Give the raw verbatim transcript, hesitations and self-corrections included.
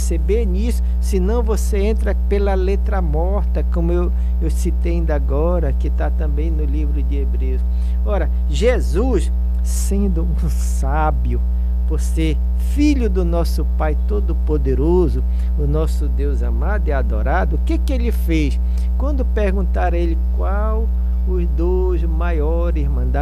perceber nisso, senão você entra pela letra morta, como eu, eu citei ainda agora, que está também no livro de Hebreus. Ora, Jesus, sendo um sábio, por ser filho do nosso Pai Todo-Poderoso, o nosso Deus amado e adorado, o que que ele fez? Quando perguntaram a ele qual os dois maiores mandamentos,